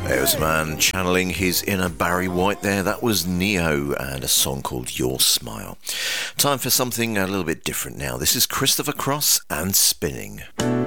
There was a man channeling his inner Barry White there. That was Neo and a song called Your Smile. Time for something a little bit different now. This is Christopher Cross and Spinning.